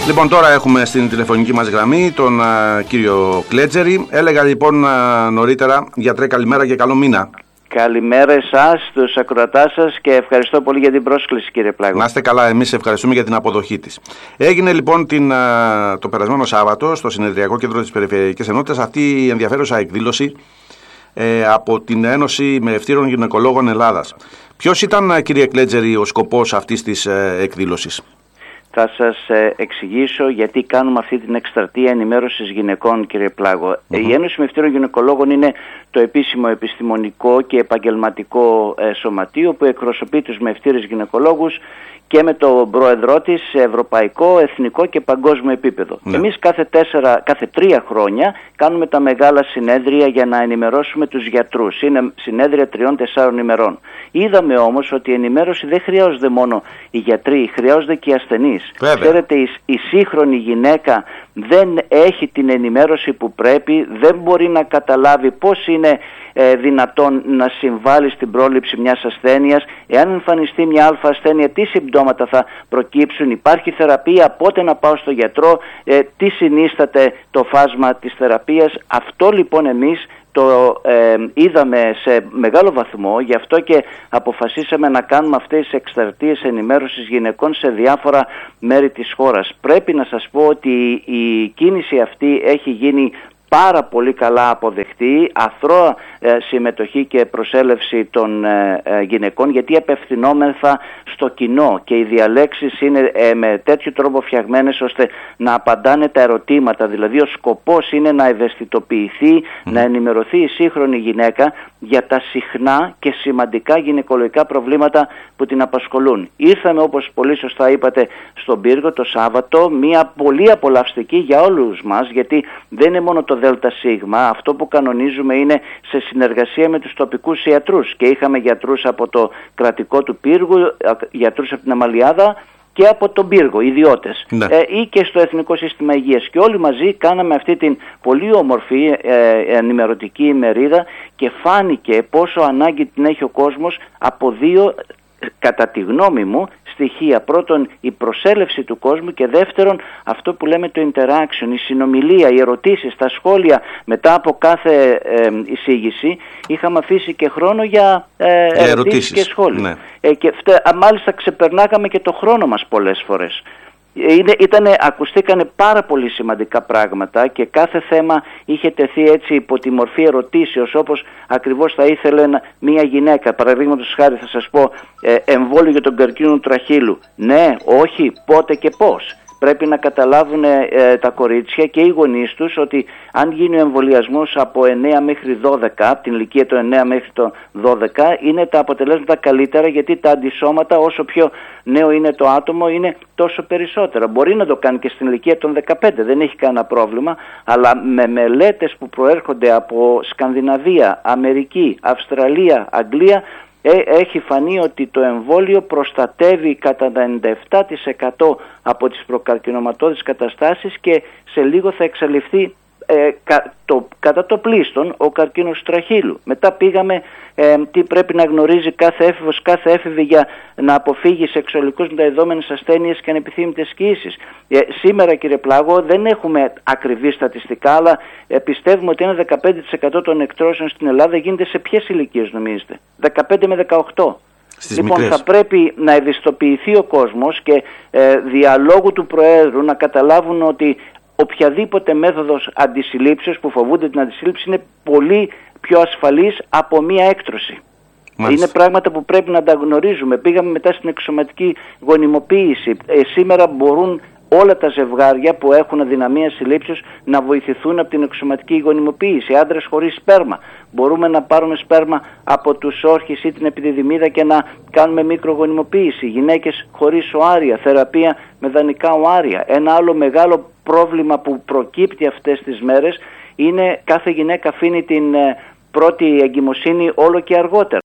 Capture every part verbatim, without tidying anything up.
Λοιπόν, τώρα έχουμε στην τηλεφωνική μας γραμμή τον α, κύριο Κλέτζερη. Έλεγα λοιπόν α, νωρίτερα, γιατρέ, καλημέρα και καλό μήνα. Καλημέρα εσάς, τους ακροατάς σας, και ευχαριστώ πολύ για την πρόσκληση, κύριε Πλάγο. Να είστε καλά, εμείς ευχαριστούμε για την αποδοχή της. Έγινε λοιπόν την, α, το περασμένο Σάββατο στο Συνεδριακό Κέντρο της Περιφερειακής Ενότητας αυτή η ενδιαφέρουσα εκδήλωση ε, από την Ένωση Μερευτήρων Γυναικολόγων Ελλάδας. Ποιος ήταν, κύριε Κλέτζερη, ο σκοπός αυτής της ε, εκδήλωσης? Θα σας εξηγήσω γιατί κάνουμε αυτή την εκστρατεία ενημέρωσης γυναικών, κύριε Πλάγο. Mm-hmm. Η Ένωση Μευτήρων Γυναικολόγων είναι το επίσημο επιστημονικό και επαγγελματικό σωματείο που εκπροσωπεί τους μευτήρες γυναικολόγους και με τον πρόεδρό της σε ευρωπαϊκό, εθνικό και παγκόσμιο επίπεδο. Mm-hmm. Εμείς κάθε, τέσσερα, κάθε τρία χρόνια κάνουμε τα μεγάλα συνέδρια για να ενημερώσουμε τους γιατρούς. Είναι συνέδρια τριών-τεσσάρων ημερών. Είδαμε όμως ότι η ενημέρωση δεν χρειάζονται μόνο οι γιατροί, χρειάζονται και οι ασθενείς. Βέβαια. Ξέρετε, η, η σύγχρονη γυναίκα δεν έχει την ενημέρωση που πρέπει, δεν μπορεί να καταλάβει πώς είναι ε, δυνατόν να συμβάλλει στην πρόληψη μιας ασθένειας. Εάν εμφανιστεί μια αλφα ασθένεια, τι συμπτώματα θα προκύψουν, υπάρχει θεραπεία, πότε να πάω στο γιατρό, ε, τι συνίσταται το φάσμα της θεραπείας. Αυτό λοιπόν εμείς το ε, είδαμε σε μεγάλο βαθμό, γι' αυτό και αποφασίσαμε να κάνουμε αυτές τις εκστρατείες ενημέρωσης γυναικών σε διάφορα μέρη της χώρας. Πρέπει να σας πω ότι η κίνηση αυτή έχει γίνει πάρα πολύ καλά αποδεκτή, αθρώα ε, συμμετοχή και προσέλευση των ε, ε, γυναικών, γιατί απευθυνόμεθα στο κοινό και οι διαλέξεις είναι ε, με τέτοιο τρόπο φτιαγμένες ώστε να απαντάνε τα ερωτήματα. Δηλαδή ο σκοπός είναι να ευαισθητοποιηθεί, mm. να ενημερωθεί η σύγχρονη γυναίκα για τα συχνά και σημαντικά γυναικολογικά προβλήματα που την απασχολούν. Ήρθαμε, όπως πολύ σωστά είπατε, στον Πύργο το Σάββατο, μια πολύ απολαυστική για όλους μας, γιατί δεν είναι μόνο το ΔΣ, αυτό που κανονίζουμε είναι σε συνεργασία με τους τοπικούς ιατρούς, και είχαμε γιατρούς από το κρατικό του Πύργου, γιατρούς από την Αμαλιάδα και από τον Πύργο, ιδιώτες, ναι. ε, ή και στο Εθνικό Σύστημα Υγείας, και όλοι μαζί κάναμε αυτή την πολύ όμορφη ε, ενημερωτική ημερίδα, και φάνηκε πόσο ανάγκη την έχει ο κόσμος από δύο, κατά τη γνώμη μου, στοιχεία. Πρώτον, η προσέλευση του κόσμου, και δεύτερον, αυτό που λέμε το interaction, η συνομιλία, οι ερωτήσεις, τα σχόλια. Μετά από κάθε ε, εισήγηση είχαμε αφήσει και χρόνο για ε, ερωτήσεις, ερωτήσεις και σχόλια. Ναι. Ε, και φτε, μάλιστα ξεπερνάγαμε και το χρόνο μας πολλές φορές. Ήτανε, ακουστήκανε πάρα πολύ σημαντικά πράγματα, και κάθε θέμα είχε τεθεί έτσι υπό τη μορφή ερωτήσεως, όπως ακριβώς θα ήθελε μια γυναίκα. Παραδείγματος χάρη θα σας πω, ε, εμβόλιο για τον καρκίνο τραχύλου. Ναι, όχι, πότε και πώς. Πρέπει να καταλάβουν ε, τα κορίτσια και οι γονείς τους ότι αν γίνει ο εμβολιασμός από εννέα μέχρι δώδεκα, από την ηλικία των εννέα μέχρι το δώδεκα, είναι τα αποτελέσματα καλύτερα, γιατί τα αντισώματα, όσο πιο νέο είναι το άτομο, είναι τόσο περισσότερα. Μπορεί να το κάνει και στην ηλικία των δεκαπέντε, δεν έχει κανένα πρόβλημα, αλλά με μελέτες που προέρχονται από Σκανδιναβία, Αμερική, Αυστραλία, Αγγλία, έχει φανεί ότι το εμβόλιο προστατεύει κατά ενενήντα επτά τοις εκατό από τις προκαρκινωματώδεις καταστάσεις, και σε λίγο θα εξαλειφθεί ε, κα, το, κατά το πλείστον ο καρκίνος του τραχύλου. Μετά πήγαμε ε, τι πρέπει να γνωρίζει κάθε έφηβος, κάθε έφηβη για να αποφύγει σεξουαλικώς μεταδεδομένες ασθένειες και ανεπιθύμητες κοίησεις. Ε, σήμερα, κύριε Πλάγο, δεν έχουμε ακριβή στατιστικά, αλλά ε, πιστεύουμε ότι ένα δεκαπέντε τοις εκατό των εκτρώσεων στην Ελλάδα γίνεται σε ποιες ηλικίες νομίζετε? δεκαπέντε με δεκαοκτώ. Στις λοιπόν, μικρές. Θα πρέπει να ευαισθητοποιηθεί ο κόσμος, και ε, διαλόγου του Προέδρου να καταλάβουν ότι οποιαδήποτε μέθοδος αντισυλλήψεως, που φοβούνται την αντισύλληψη, είναι πολύ πιο ασφαλής από μία έκτρωση. Μάλιστα. Είναι πράγματα που πρέπει να τα γνωρίζουμε. Πήγαμε μετά στην εξωματική γονιμοποίηση. Ε, σήμερα μπορούν όλα τα ζευγάρια που έχουν αδυναμία συλλήψεως να βοηθηθούν από την εξωματική γονιμοποίηση. Άντρες χωρίς σπέρμα. Μπορούμε να πάρουμε σπέρμα από τους όρχες ή την επιδιδυμίδα και να κάνουμε μικρογονιμοποίηση. Γυναίκες χωρίς οάρια, θεραπεία με δανεικά οάρια. Ένα άλλο μεγάλο πρόβλημα που προκύπτει αυτές τις μέρες είναι κάθε γυναίκα αφήνει την ε, πρώτη εγκυμοσύνη όλο και αργότερα.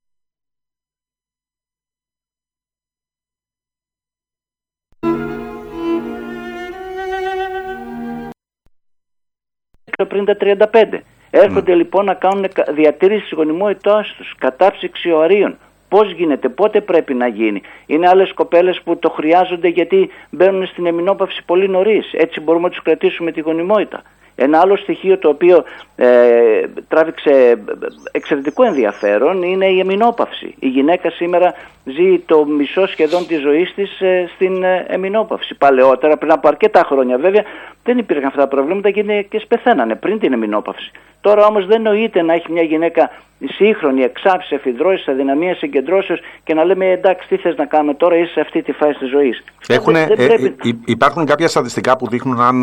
Πριν τα τριάντα πέντε. Έρχονται mm. λοιπόν να κάνουν διατήρηση της γονιμότητάς τους, κατάψυξη οαρίων. Πώς γίνεται, πότε πρέπει να γίνει. Είναι άλλες κοπέλες που το χρειάζονται γιατί μπαίνουν στην εμεινόπαυση πολύ νωρίς. Έτσι μπορούμε να τους κρατήσουμε τη γονιμότητα. Ένα άλλο στοιχείο το οποίο ε, τράβηξε εξαιρετικό ενδιαφέρον είναι η εμεινόπαυση. Η γυναίκα σήμερα ζει το μισό σχεδόν της ζωής της ε, στην ε, εμεινόπαυση. Παλαιότερα, πριν από αρκετά χρόνια βέβαια, δεν υπήρχαν αυτά τα προβλήματα και οι γυναίκες πεθαίνανε πριν την εμεινόπαυση. Τώρα όμως δεν νοείται να έχει μια γυναίκα σύγχρονη, εξάψη, εφηδρώσεις, αδυναμία συγκεντρώσεως και να λέμε εντάξει τι θες να κάνουμε τώρα, είσαι σε αυτή τη φάση της ζωής. Έχουνε, δεν, δεν πρέπει... ε, υπάρχουν κάποια στατιστικά που δείχνουν αν...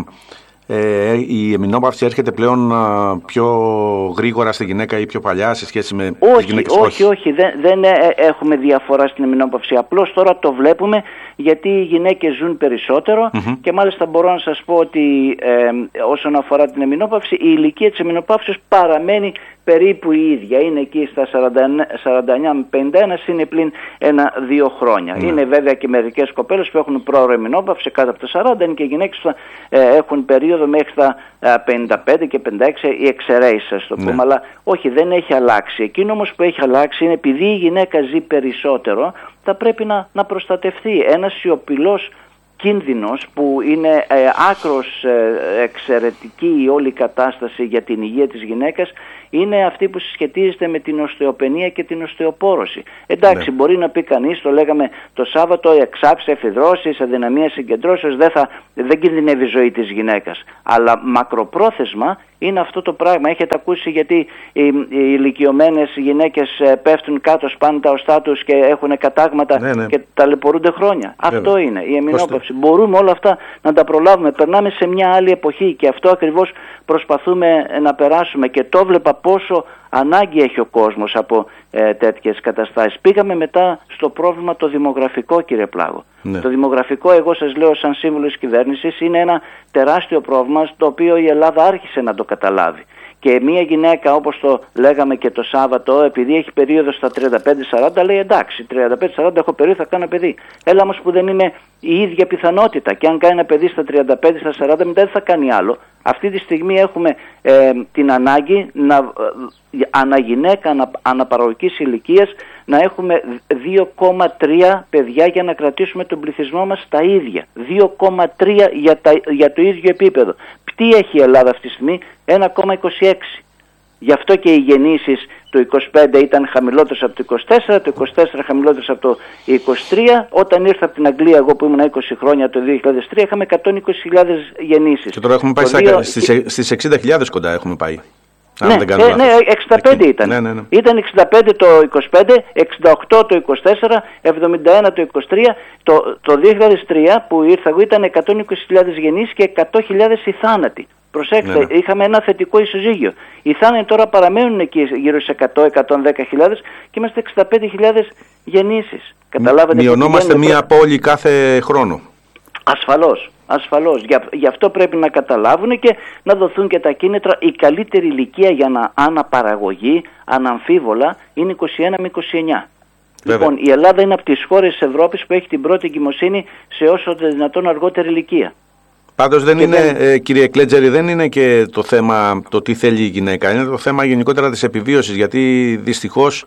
Ε, η εμεινόπαυση έρχεται πλέον α, πιο γρήγορα στη γυναίκα ή πιο παλιά σε σχέση με όχι, τις γυναίκες? Όχι, όχι, όχι. Δεν, δεν ε, έχουμε διαφορά στην εμεινόπαυση. Απλώς τώρα το βλέπουμε γιατί οι γυναίκες ζουν περισσότερο mm-hmm. και μάλιστα μπορώ να σας πω ότι ε, όσον αφορά την εμεινόπαυση, η ηλικία της εμεινοπαύσης παραμένει περίπου η ίδια. Είναι εκεί στα σαράντα εννιά με πενήντα ένα, είναι πλην ένα-δύο χρόνια. Mm. Είναι βέβαια και μερικές κοπέλες που έχουν πρόωρο εμεινόπαυση κάτω από τα σαράντα, είναι και γυναίκες που ε, έχουν περίοδο μέχρι τα ε, πενήντα πέντε και πενήντα έξι, οι εξαιρέσεις ας το πούμε. Mm. Αλλά όχι, δεν έχει αλλάξει. Εκείνο όμως που έχει αλλάξει είναι επειδή η γυναίκα ζει περισσότερο, θα πρέπει να, να προστατευτεί. Ένας σιωπηλός κίνδυνος που είναι ε, άκρος ε, εξαιρετική η όλη κατάσταση για την υγεία της γυναίκας είναι αυτή που συσχετίζεται με την οστεοπενία και την οστεοπόρωση. Εντάξει, ναι. Μπορεί να πει κανείς, το λέγαμε το Σάββατο, εξάψεις, εφηδρώσεις, αδυναμία συγκεντρώσεως, δεν, θα, δεν κινδυνεύει η ζωή της γυναίκας. Αλλά μακροπρόθεσμα είναι αυτό το πράγμα. Έχετε ακούσει γιατί οι, οι ηλικιωμένες γυναίκες πέφτουν κάτω, σπάνε τα οστά τους και έχουν κατάγματα ναι, ναι. και ταλαιπωρούνται χρόνια. Βέβαια. Αυτό είναι η εμεινόπαυση. Μπορούμε όλα αυτά να τα προλάβουμε. Περνάμε σε μια άλλη εποχή και αυτό ακριβώς προσπαθούμε να περάσουμε και το βλέπα πόσο ανάγκη έχει ο κόσμος από ε, τέτοιες καταστάσεις. Πήγαμε μετά στο πρόβλημα το δημογραφικό, κύριε Πλάγο. Ναι. Το δημογραφικό, εγώ σας λέω σαν σύμβουλος της κυβέρνησης, είναι ένα τεράστιο πρόβλημα το οποίο η Ελλάδα άρχισε να το καταλάβει. Και μια γυναίκα, όπως το λέγαμε και το Σάββατο, επειδή έχει περίοδο στα τριάντα πέντε σαράντα, λέει εντάξει, τριάντα πέντε σαράντα έχω περίοδο, θα κάνω παιδί. Έλα όμως που δεν είναι η ίδια πιθανότητα. Και αν κάνει ένα παιδί στα τριάντα πέντε στα σαράντα, μετά δεν θα κάνει άλλο. Αυτή τη στιγμή έχουμε ε, την ανάγκη να, ε, αναγυναίκα ανα, αναπαραγωγικής ηλικίας να έχουμε δύο κόμμα τρία παιδιά για να κρατήσουμε τον πληθυσμό μας στα ίδια. δύο κόμμα τρία για, τα, για το ίδιο επίπεδο. Τι έχει η Ελλάδα αυτή τη στιγμή? ένα κόμμα είκοσι έξι. Γι' αυτό και οι γεννήσεις το είκοσι πέντε ήταν χαμηλότερες από το είκοσι τέσσερα, το είκοσι τέσσερα χαμηλότερες από το είκοσι τρία. Όταν ήρθα από την Αγγλία, εγώ που ήμουν είκοσι χρόνια το δύο χιλιάδες τρία, είχαμε εκατόν είκοσι χιλιάδες γεννήσεις. Και τώρα έχουμε πάει στα, δύο... στις, στις εξήντα χιλιάδες κοντά έχουμε πάει. Ναι, ε, ναι, εξήντα πέντε Εκεί. ήταν. Ναι, ναι, ναι. Ήταν εξήντα πέντε το είκοσι πέντε, εξήντα οκτώ το είκοσι τέσσερα, εβδομήντα ένα το είκοσι τρία. Το, το δύο χιλιάδες τρία που ήρθα εγώ ήταν εκατόν είκοσι χιλιάδες γεννήσεις και εκατό χιλιάδες οι θάνατοι. Προσέξτε, ναι, ναι. είχαμε ένα θετικό ισοζύγιο. Οι θάνατοι τώρα παραμένουν εκεί γύρω σε εκατό με εκατόν δέκα χιλιάδες και είμαστε εξήντα πέντε χιλιάδες γεννήσεις. Καταλάβατε? Μειωνόμαστε μία πόλη κάθε χρόνο. Ασφαλώς, ασφαλώς. Γι' γι' αυτό πρέπει να καταλάβουν και να δοθούν και τα κίνητρα. Η καλύτερη ηλικία για να αναπαραγωγή, αναμφίβολα, είναι είκοσι ένα με είκοσι εννιά. Βέβαια. Λοιπόν, η Ελλάδα είναι από τις χώρες της Ευρώπης που έχει την πρώτη εγκυμοσύνη σε όσο το δυνατόν αργότερη ηλικία. Πάντως δεν είναι, δεν... Ε, κύριε Κλέτζερη, δεν είναι και το θέμα το τι θέλει η γυναίκα. Είναι το θέμα γενικότερα της επιβίωσης, γιατί δυστυχώς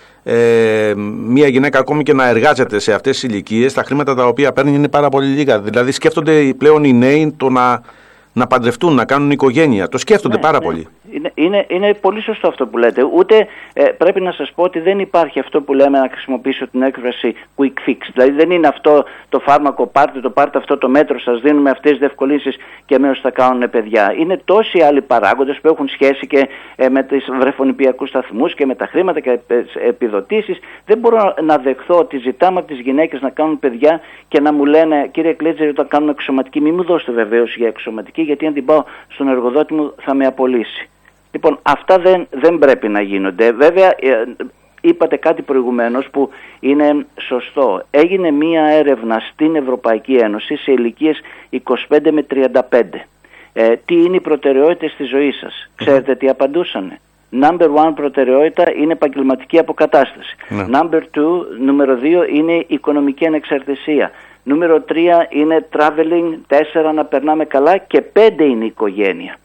ε, μια γυναίκα ακόμη και να εργάζεται σε αυτές τις ηλικίες, τα χρήματα τα οποία παίρνει είναι πάρα πολύ λίγα. Δηλαδή σκέφτονται πλέον οι νέοι το να, να παντρευτούν, να κάνουν οικογένεια. Το σκέφτονται ναι, πάρα ναι. πολύ. Είναι, είναι, είναι πολύ σωστό αυτό που λέτε. Ούτε ε, πρέπει να σας πω ότι δεν υπάρχει αυτό που λέμε, να χρησιμοποιήσω την έκφραση quick fix. Δηλαδή δεν είναι αυτό το φάρμακο, πάρτε το, πάρτε αυτό το μέτρο, σας δίνουμε αυτές τις διευκολύνσεις και αμέσως θα κάνουν παιδιά. Είναι τόσοι άλλοι παράγοντες που έχουν σχέση και ε, με τις βρεφονιπιακούς σταθμούς και με τα χρήματα και τις επιδοτήσεις. Δεν μπορώ να δεχθώ ότι ζητάμε από τις γυναίκες να κάνουν παιδιά και να μου λένε, κύριε Κλέτζερη, όταν κάνουμε εξωματική, μην μου δώσετε βεβαίωση για εξωματική, γιατί αν την πάω στον εργοδότη μου θα με απολύσει. Λοιπόν, αυτά δεν, δεν πρέπει να γίνονται. Βέβαια, ε, είπατε κάτι προηγουμένως που είναι σωστό. Έγινε μία έρευνα στην Ευρωπαϊκή Ένωση σε ηλικίες είκοσι πέντε με τριάντα πέντε. Ε, τι είναι οι προτεραιότητες στη ζωή σας? Ξέρετε τι απαντούσανε? Number one προτεραιότητα είναι επαγγελματική αποκατάσταση. Mm. Number two, νούμερο δύο είναι οικονομική ανεξαρτησία. Νούμερο τρία είναι traveling, τέσσερα να περνάμε καλά και πέντε είναι η οικογένεια.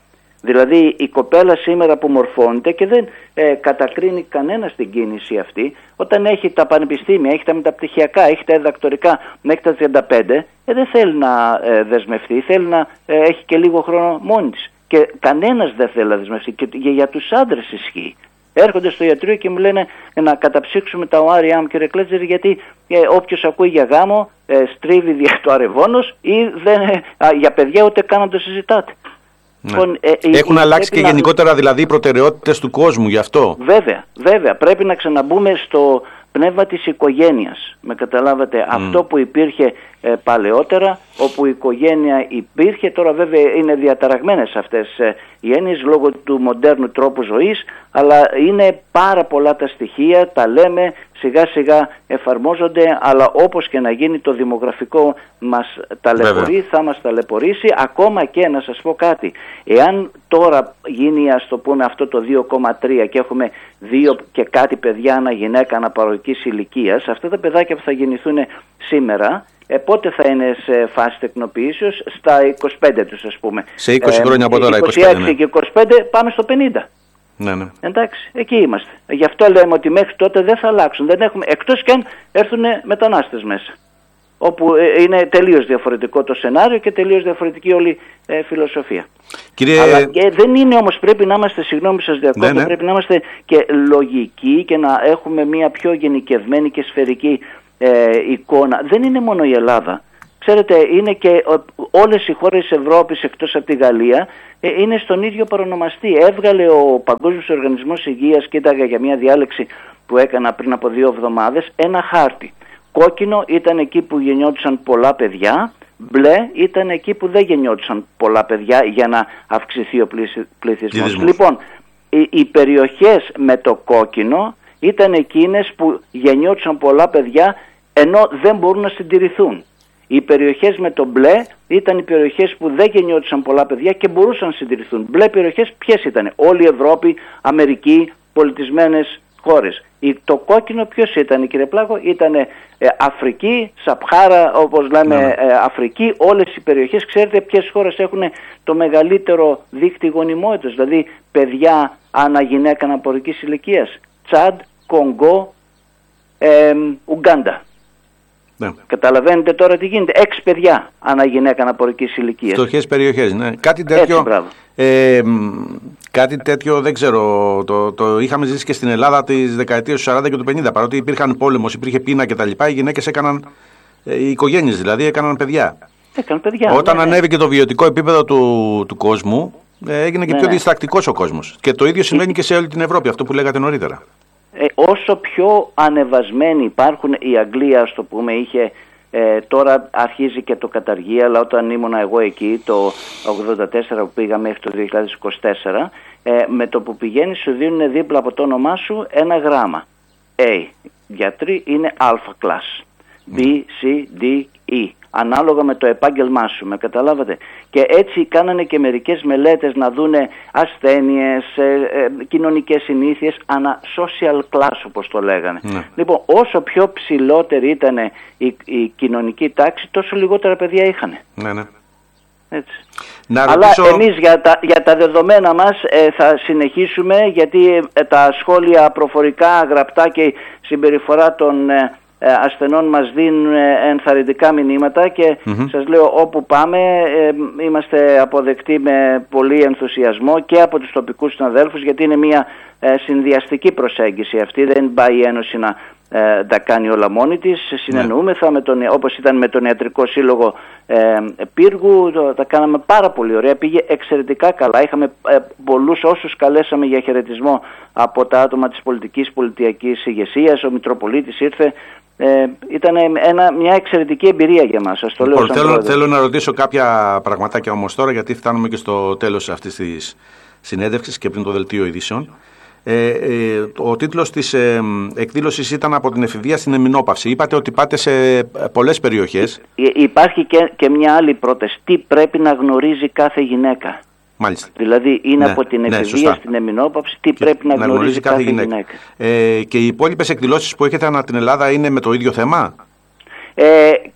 Δηλαδή η κοπέλα σήμερα που μορφώνεται και δεν ε, κατακρίνει κανένα την κίνηση αυτή, όταν έχει τα πανεπιστήμια, έχει τα μεταπτυχιακά, έχει τα διδακτορικά μέχρι τα τριάντα πέντε, ε, δεν θέλει να ε, δεσμευτεί, θέλει να ε, έχει και λίγο χρόνο μόνη της. Και κανένας δεν θέλει να δεσμευτεί, και για τους άντρες ισχύει. Έρχονται στο ιατρείο και μου λένε να καταψύξουμε τα οάρια μου, κύριε Κλέτζερ, γιατί ε, όποιος ακούει για γάμο ε, στρίβει δια το αρεβόνος ή δεν, ε, για παιδιά ούτε καν να το συζητάτε. Ναι. Λοιπόν, ε, Έχουν ε, αλλάξει και να... γενικότερα δηλαδή οι προτεραιότητες του κόσμου γι' αυτό. Βέβαια, βέβαια. Πρέπει να ξαναμπούμε στο πνεύμα της οικογένειας. Με καταλάβατε, mm. αυτό που υπήρχε ε, παλαιότερα, όπου η οικογένεια υπήρχε, τώρα βέβαια είναι διαταραγμένες αυτές ε, οι έννοιες λόγω του μοντέρνου τρόπου ζωής, αλλά είναι πάρα πολλά τα στοιχεία, τα λέμε, σιγά σιγά εφαρμόζονται, αλλά όπως και να γίνει το δημογραφικό μας ταλαιπωρεί, θα μας ταλαιπωρήσει. Ακόμα και να σας πω κάτι, εάν τώρα γίνει, ας το πούμε, αυτό το δύο κόμμα τρία και έχουμε δύο και κάτι παιδιά ανά γυναίκα αναπαραγωγικής ηλικίας, αυτά τα παιδάκια που θα γεννηθούν σήμερα, Ε, πότε θα είναι σε φάση τεκνοποιήσεως? Στα είκοσι πέντε τους, ας πούμε. Σε είκοσι ε, χρόνια από τώρα, είκοσι έξι ναι. Και είκοσι πέντε πάμε στο πενήντα. Ναι, ναι. Εντάξει, εκεί είμαστε. Γι' αυτό λέμε ότι μέχρι τότε δεν θα αλλάξουν. Δεν έχουμε, εκτός και αν έρθουν μετανάστες μέσα. Όπου ε, είναι τελείως διαφορετικό το σενάριο και τελείως διαφορετική όλη ε, φιλοσοφία. Κύριε... Αλλά και δεν είναι όμως, πρέπει να είμαστε, συγγνώμη που σας διακόπτω, ναι, ναι. πρέπει να είμαστε και λογικοί και να έχουμε μια πιο γενικευμένη και σφαιρική Ε, εικόνα. Δεν είναι μόνο η Ελλάδα. Ξέρετε, είναι και όλες οι χώρες της Ευρώπης εκτός από τη Γαλλία ε, είναι στον ίδιο παρονομαστή. Έβγαλε ο Παγκόσμιος Οργανισμός Υγείας, κοίταγα για μια διάλεξη που έκανα πριν από δύο εβδομάδες, ένα χάρτη. Κόκκινο ήταν εκεί που γεννιόντουσαν πολλά παιδιά, μπλε ήταν εκεί που δεν γεννιόντουσαν πολλά παιδιά για να αυξηθεί ο πληθυσμός. Λοιπόν, οι, οι περιοχές με το κόκκινο ήταν εκείνες που γεννιόντουσαν πολλά παιδιά ενώ δεν μπορούν να συντηρηθούν. Οι περιοχές με το μπλε ήταν οι περιοχές που δεν γεννιόντουσαν πολλά παιδιά και μπορούσαν να συντηρηθούν. Μπλε περιοχές ποιες ήταν? Όλη η Ευρώπη, Αμερική, πολιτισμένες χώρες. Το κόκκινο ποιος ήταν, κύριε Πλάγο? Ήταν ε, Αφρική, Σαπχάρα, όπως λέμε ναι. ε, Αφρική, όλες οι περιοχές. Ξέρετε ποιες χώρες έχουν το μεγαλύτερο δίκτυο γονιμότητας, δηλαδή παιδιά ανά γυναίκα αναπορικής ηλικίας? Τσάντ, Κονγκό, ε, Ουγκάντα. Ναι. Καταλαβαίνετε τώρα τι γίνεται? Έξι παιδιά ανά γυναίκα αναπορικής ηλικίας. Φτωχές περιοχές, ναι. Κάτι τέτοιο, Έτσι, ε, κάτι τέτοιο δεν ξέρω, το, το είχαμε ζήσει και στην Ελλάδα τις δεκαετίες του σαράντα και του πενήντα. Παρότι υπήρχαν πόλεμος, υπήρχε πείνα κτλ. Οι γυναίκες έκαναν, ε, οι οικογένειες δηλαδή, έκαναν παιδιά. Έκαναν παιδιά. Όταν ναι, ανέβηκε το βιωτικό επίπεδο του, του κόσμου, ε, έγινε και ναι, πιο ναι. διστακτικός ο κόσμος. Και το ίδιο συμβαίνει και σε όλη την Ευρώπη, αυτό που λέγατε νωρίτερα. Ε, όσο πιο ανεβασμένοι υπάρχουν, η Αγγλία, ας το πούμε, είχε, ε, τώρα αρχίζει και το καταργεί, αλλά όταν ήμουνα εγώ εκεί το ογδόντα τέσσερα που πήγα μέχρι το δύο χιλιάδες είκοσι τέσσερα, ε, με το που πηγαίνεις σου δίνουν δίπλα από το όνομά σου ένα γράμμα. A, γιατροί είναι Α class, B, C, D, E. Ανάλογα με το επάγγελμά σου, με καταλάβατε. Και έτσι κάνανε και μερικές μελέτες να δούνε ασθένειες, ε, ε, κοινωνικές συνήθειες, ανα social class όπως το λέγανε. Ναι. Λοιπόν, όσο πιο ψηλότερη ήταν η, η κοινωνική τάξη, τόσο λιγότερα παιδιά είχαν. Ναι, ναι. Έτσι. Να Αλλά ρωτήσω... εμείς για τα, για τα δεδομένα μας ε, θα συνεχίσουμε, γιατί ε, τα σχόλια προφορικά, γραπτά και η συμπεριφορά των... Ε, ασθενών μας δίνουν ενθαρρυντικά μηνύματα και mm-hmm. σας λέω, όπου πάμε ε, είμαστε αποδεκτοί με πολύ ενθουσιασμό και από τους τοπικούς συναδέλφους, γιατί είναι μια ε, συνδυαστική προσέγγιση αυτή. Δεν πάει η Ένωση να ε, τα κάνει όλα μόνη της. Συνεννοούμεθα, με τον, όπως ήταν με τον Ιατρικό Σύλλογο ε, Πύργου, το, τα κάναμε πάρα πολύ ωραία, πήγε εξαιρετικά καλά. Είχαμε ε, πολλούς όσους καλέσαμε για χαιρετισμό από τα άτομα της πολιτικής πολιτιακής ηγεσίας. Ο Μητροπολίτης ήρθε. Ε, ήταν ένα, μια εξαιρετική εμπειρία για μας. Ας το λέω λοιπόν, θέλω, θέλω να ρωτήσω κάποια πραγματάκια όμως τώρα, γιατί φτάνουμε και στο τέλος αυτής της συνέντευξης και πριν το δελτίο ειδήσεων. Ε, ε, ο τίτλος της ε, εκδήλωσης ήταν «Από την εφηβεία στην εμεινόπαυση». Είπατε ότι πάτε σε πολλές περιοχές. Υ, υπάρχει και, και μια άλλη πρόταση. Τι πρέπει να γνωρίζει κάθε γυναίκα? Μάλιστα. Δηλαδή είναι ναι, από την εφηβεία ναι, στην εμεινόπαυση, τι και πρέπει να, να γνωρίζει κάθε, κάθε γυναίκα. γυναίκα. Ε, και οι υπόλοιπες εκδηλώσεις που έχετε ανά την Ελλάδα είναι με το ίδιο θέμα? Ε,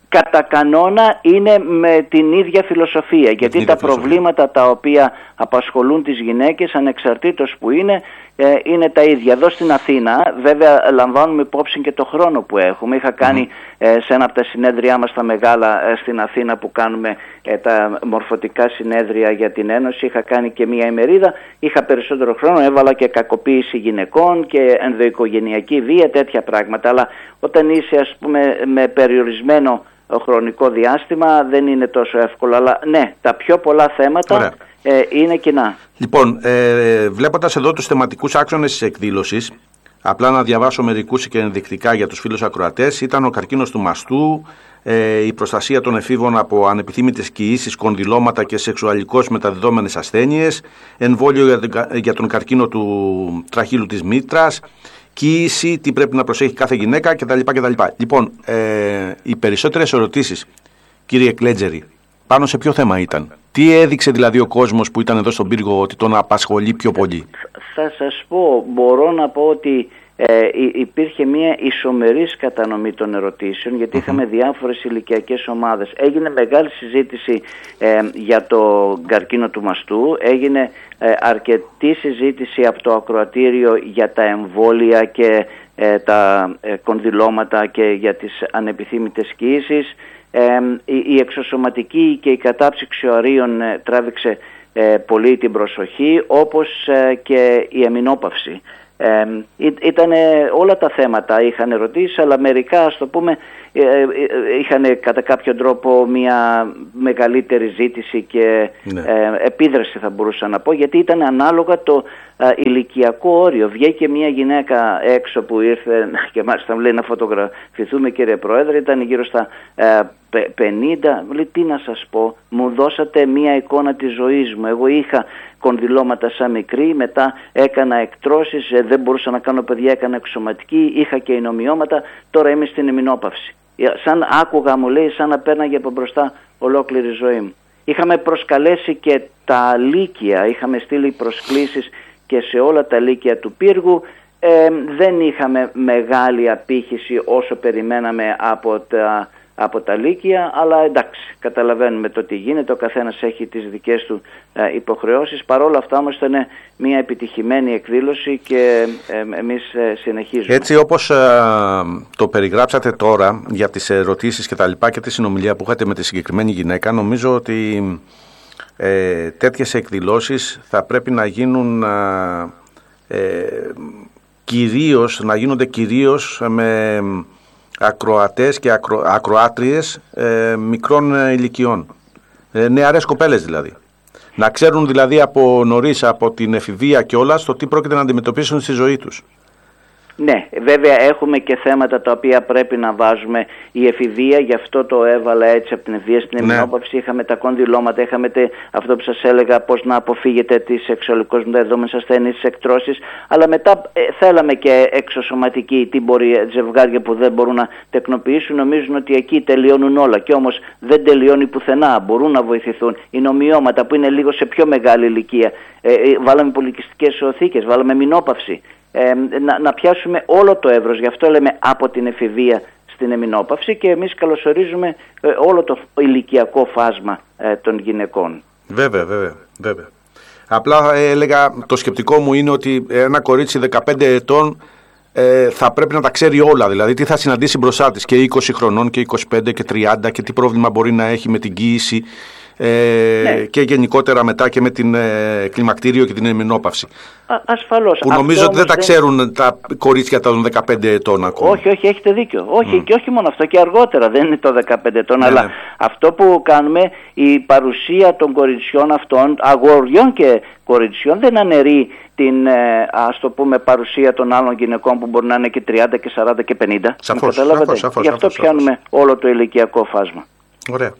κατά κανόνα είναι με την ίδια φιλοσοφία, γιατί ίδια τα φιλοσοφία. προβλήματα τα οποία απασχολούν τις γυναίκες ανεξαρτήτως που είναι, ε, είναι τα ίδια. Εδώ στην Αθήνα, βέβαια λαμβάνουμε υπόψη και το χρόνο που έχουμε. Είχα κάνει mm. ε, σε ένα από τα συνέδριά μας τα μεγάλα ε, στην Αθήνα που κάνουμε ε, τα μορφωτικά συνέδρια για την Ένωση, είχα κάνει και μία ημερίδα, είχα περισσότερο χρόνο, έβαλα και κακοποίηση γυναικών και ενδοοικογενειακή βία, τέτοια πράγματα, αλλά όταν είσαι ας πούμε με περιορισμένο χρονικό διάστημα δεν είναι τόσο εύκολο, αλλά ναι, τα πιο πολλά θέματα ε, είναι κοινά. Λοιπόν, ε, βλέποντας εδώ τους θεματικούς άξονες της εκδήλωσης, απλά να διαβάσω μερικούς και ενδεικτικά για τους φίλους ακροατές, ήταν ο καρκίνος του μαστού, ε, η προστασία των εφήβων από ανεπιθύμητες κοιήσεις, κονδυλώματα και σεξουαλικώς μεταδιδόμενες ασθένειες, εμβόλιο για, για τον καρκίνο του τραχύλου της μήτρας, κοίηση, τι πρέπει να προσέχει κάθε γυναίκα κτλ. κτλ. Λοιπόν, ε, οι περισσότερες ερωτήσεις, κύριε Κλέτζερη, πάνω σε ποιο θέμα ήταν? Τι έδειξε δηλαδή ο κόσμος που ήταν εδώ στον πύργο ότι τον απασχολεί πιο πολύ? Θα σας πω, μπορώ να πω ότι ε, υπήρχε μια ισομερής κατανομή των ερωτήσεων, γιατί uh-huh. είχαμε διάφορες ηλικιακές ομάδες. Έγινε μεγάλη συζήτηση ε, για το καρκίνο του μαστού, έγινε ε, αρκετή συζήτηση από το ακροατήριο για τα εμβόλια και ε, τα ε, κονδυλώματα και για τις ανεπιθύμητες κοίησεις. Ε, η, η εξωσωματική και η κατάψυξη οαρίων ε, τράβηξε ε, πολύ την προσοχή, όπως ε, και η εμεινόπαυση. Ε, ήταν όλα τα θέματα, είχαν ερωτήσει, αλλά μερικά, ας το πούμε, ε, ε, είχαν κατά κάποιο τρόπο μια μεγαλύτερη ζήτηση και ναι. ε, επίδραση, θα μπορούσα να πω, γιατί ήταν ανάλογα το ε, ηλικιακό όριο. Βγήκε μια γυναίκα έξω που ήρθε και μάλιστα μου λέει να φωτογραφηθούμε, κύριε Πρόεδρε, ήταν γύρω στα ε, πενήντα, μου λέει τι να σας πω, μου δώσατε μια εικόνα της ζωής μου, εγώ είχα κονδυλώματα σαν μικρή, μετά έκανα εκτρώσεις, ε, δεν μπορούσα να κάνω παιδιά, έκανα εξωματική, είχα και εινομιώματα, τώρα είμαι στην εμεινόπαυση. Σαν άκουγα, μου λέει, σαν να πέρναγε από μπροστά ολόκληρη ζωή μου. Είχαμε προσκαλέσει και τα λύκεια, είχαμε στείλει προσκλήσεις και σε όλα τα λύκεια του πύργου. Ε, δεν είχαμε μεγάλη απήχηση όσο περιμέναμε από τα από τα λύκεια, αλλά εντάξει, καταλαβαίνουμε το τι γίνεται, ο καθένας έχει τις δικές του ε, υποχρεώσεις. Παρ' όλα αυτά όμως ήταν μια επιτυχημένη εκδήλωση και ε, εμείς ε, συνεχίζουμε. Έτσι όπως ε, το περιγράψατε τώρα για τις ερωτήσεις και τα λοιπά και τη συνομιλία που είχατε με τη συγκεκριμένη γυναίκα, νομίζω ότι ε, τέτοιες εκδηλώσεις θα πρέπει να γίνουν ε, ε, κυρίως, να γίνονται κυρίως με ακροατές και ακρο, ακροάτριες ε, μικρών ε, ηλικιών, ε, νεαρές κοπέλες δηλαδή. Να ξέρουν δηλαδή από νωρίς, από την εφηβεία και όλα, το τι πρόκειται να αντιμετωπίσουν στη ζωή τους. Ναι, βέβαια έχουμε και θέματα τα οποία πρέπει να βάζουμε. Η εφηβεία, γι' αυτό το έβαλα έτσι από την εφηβεία στην εμεινόπαυση. Ναι. Είχαμε τα κονδυλώματα, είχαμε τε, αυτό που σας έλεγα, πώς να αποφύγετε τις σεξουαλικώς μεταδεδομένες ασθένειες, τις εκτρώσεις. Αλλά μετά ε, θέλαμε και εξωσωματική, τι μπορεί, ζευγάρια που δεν μπορούν να τεκνοποιήσουν, νομίζουν ότι εκεί τελειώνουν όλα. Και όμως δεν τελειώνει πουθενά. Μπορούν να βοηθηθούν. Οι νομιώματα που είναι λίγο σε πιο μεγάλη ηλικία. Ε, ε, βάλαμε πολυκυστικές οθήκες, βάλαμε εμεινόπαυση. Ε, να, να πιάσουμε όλο το εύρος, γι' αυτό λέμε από την εφηβεία στην εμεινόπαυση, και εμείς καλωσορίζουμε ε, όλο το ηλικιακό φάσμα ε, των γυναικών. Βέβαια, βέβαια, βέβαια. Απλά ε, έλεγα, το σκεπτικό μου είναι ότι ένα κορίτσι δεκαπέντε ετών ε, θα πρέπει να τα ξέρει όλα, δηλαδή τι θα συναντήσει μπροστά της και είκοσι χρονών και είκοσι πέντε και τριάντα και τι πρόβλημα μπορεί να έχει με την κοίηση. Ε, ναι. Και γενικότερα μετά και με την ε, κλιμακτήριο και την εμεινόπαυση. Α, ασφαλώς. Που νομίζω ότι δεν τα ξέρουν τα κορίτσια των δεκαπέντε ετών ακόμα. Όχι, όχι, έχετε δίκιο. Όχι, mm. και όχι μόνο αυτό, και αργότερα, δεν είναι το δεκαπέντε ετών, ναι, αλλά ναι. αυτό που κάνουμε, η παρουσία των κοριτσιών αυτών, αγοριών και κοριτσιών, δεν αναιρεί την, ας το πούμε, παρουσία των άλλων γυναικών που μπορεί να είναι και τριάντα και σαράντα και πενήντα. Σαφώς, σαφώς, σαφώς, γι' αυτό σαφώς, πιάνουμε σαφώς. όλο το ηλικιακό φάσμα. Ωραία.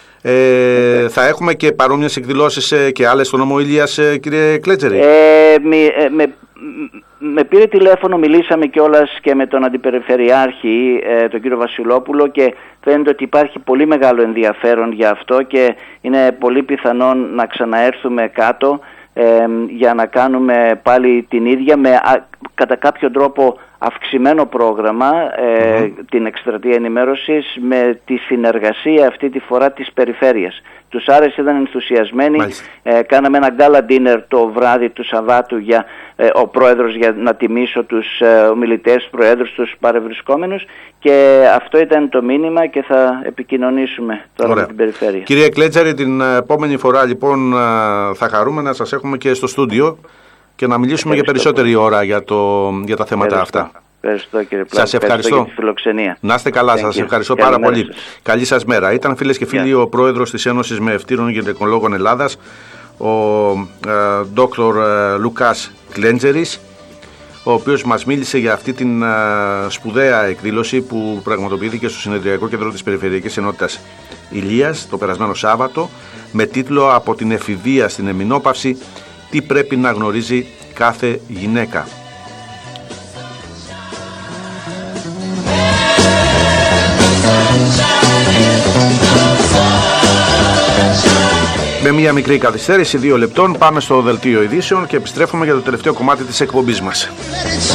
Ε, okay. Θα έχουμε και παρόμοιες εκδηλώσεις ε, και άλλες στον νόμο Ηλίας, ε, κύριε Κλέτζερη? Ε, με, ε, με, με πήρε τηλέφωνο, μιλήσαμε κιόλας και με τον Αντιπεριφερειάρχη, ε, τον κύριο Βασιλόπουλο, και φαίνεται ότι υπάρχει πολύ μεγάλο ενδιαφέρον για αυτό και είναι πολύ πιθανόν να ξαναέρθουμε κάτω ε, για να κάνουμε πάλι την ίδια, με α, κατά κάποιο τρόπο αυξημένο πρόγραμμα, ε, mm-hmm. την εκστρατεία ενημέρωσης, με τη συνεργασία αυτή τη φορά της περιφέρειας. Τους άρεσε, ήταν ενθουσιασμένοι. Ε, κάναμε ένα γκάλα ντίνερ το βράδυ του Σαββάτου για ε, ο πρόεδρος, για να τιμήσω τους ε, ομιλητές, προέδρους, τους παρευρισκόμενους, και αυτό ήταν το μήνυμα και θα επικοινωνήσουμε τώρα Ωραία. με την περιφέρεια. Κύριε Κλέτζαρη, την επόμενη φορά λοιπόν θα χαρούμε να σας έχουμε και στο στούντιο και να μιλήσουμε για περισσότερη πολύ. ώρα για, το, για τα θέματα ευχαριστώ. αυτά. Ευχαριστώ κύριε Πλάτη. Σας ευχαριστώ. Για τη φιλοξενία. Να είστε καλά, σας ευχαριστώ πάρα Καλή πολύ. Σας. Καλή σας μέρα. Ήταν, φίλες και φίλοι, yeah. ο πρόεδρος της Ένωσης Μεευτήρων Γυναικολόγων Ελλάδας, ο ε, Δόκτωρ ε, Λουκάς Κλέντζερης, ο οποίος μας μίλησε για αυτή την ε, σπουδαία εκδήλωση που πραγματοποιήθηκε στο Συνεδριακό Κέντρο της Περιφερειακής Ενότητας Ηλίας το περασμένο Σάββατο, με τίτλο «Από την εφηβεία στην εμεινόπαυση, τι πρέπει να γνωρίζει κάθε γυναίκα». Με μια μικρή καθυστέρηση δύο λεπτών πάμε στο δελτίο ειδήσεων και επιστρέφουμε για το τελευταίο κομμάτι της εκπομπής μας.